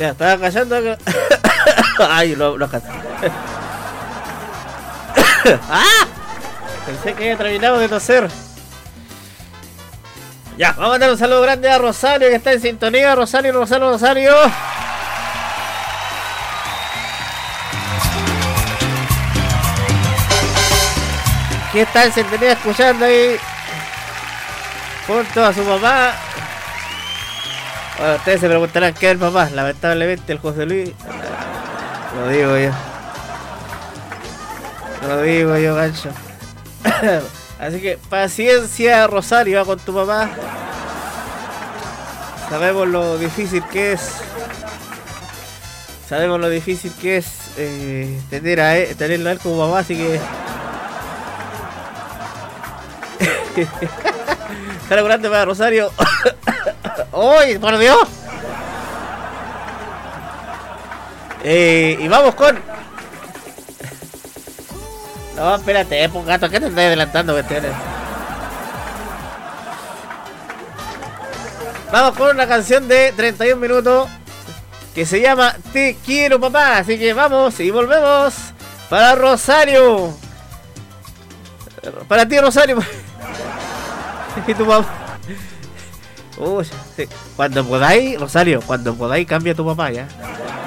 Ya, estaba callando. Ay, lo canté. ¡Ah! Pensé que había terminado de toser. Ya, vamos a mandar un saludo grande a Rosario, que está en sintonía. Rosario. Que está en sintonía escuchando ahí junto a su mamá. Bueno, ustedes se preguntarán qué es el papá. Lamentablemente el José Luis. Lo digo yo, gancho. Así que paciencia, Rosario, va con tu papá. Sabemos lo difícil que es. Tenerlo a él como papá, así que. Saludos grande para Rosario. ¡Uy, por Dios! Y vamos con. No, espérate, gato, ¿qué te estás adelantando, cuestiones? Vamos con una canción de 31 minutos que se llama Te quiero, papá. Así que vamos y volvemos para Rosario. Para ti, Rosario. Y tu papá. Uy, sí. Cuando podáis, Rosario, cambia tu papá ya.